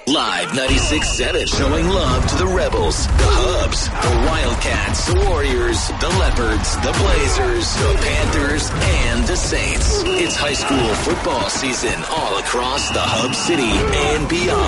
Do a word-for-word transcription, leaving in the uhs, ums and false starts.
Live ninety-six point seven, showing love to the Rebels, the Hubs, the Wildcats, the Warriors, the Leopards, the Blazers, the Panthers, and the Saints. It's high school football season all across the Hub City and beyond.